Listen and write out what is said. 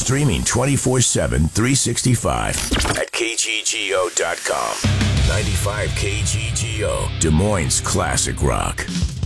Streaming 24/7, 365 at KGGO.com. 95 KGGO, Des Moines Classic Rock.